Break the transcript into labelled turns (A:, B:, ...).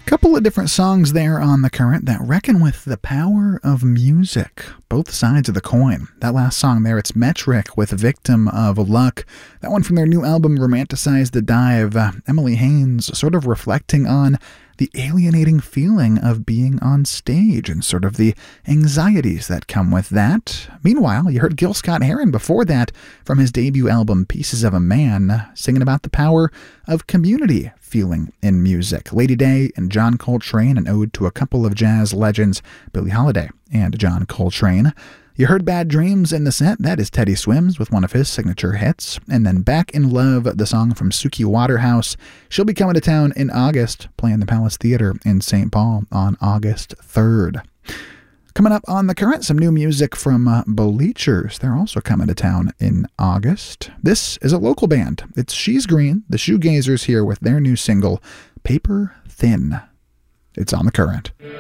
A: Couple of different songs there on The Current that reckon with the power of music. Both sides of the coin. That last song there, it's Metric with Victim of Luck. That one from their new album, Romanticize the Dive. Emily Haines sort of reflecting on the alienating feeling of being on stage and sort of the anxieties that come with that. Meanwhile, you heard Gil Scott-Heron before that from his debut album, Pieces of a Man, singing about the power of community feeling in music. Lady Day and John Coltrane, an ode to a couple of jazz legends, Billie Holiday and John Coltrane. You heard Bad Dreams in the set. That is Teddy Swims with one of his signature hits. And then Back in Love, the song from Suki Waterhouse. She'll be coming to town in August, playing the Palace Theater in St. Paul on August 3rd. Coming up on The Current, some new music from Bleachers. They're also coming to town in August. This is a local band. It's She's Green, the Shoegazers, here with their new single, Paper Thin. It's on The Current.